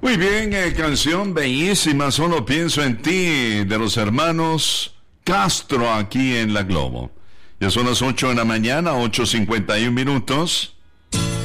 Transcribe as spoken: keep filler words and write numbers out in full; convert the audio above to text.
Muy bien, eh, canción bellísima, Solo pienso en ti, de los hermanos Castro aquí en La Globo. Ya son las ocho de la mañana, ocho cincuenta y un minutos.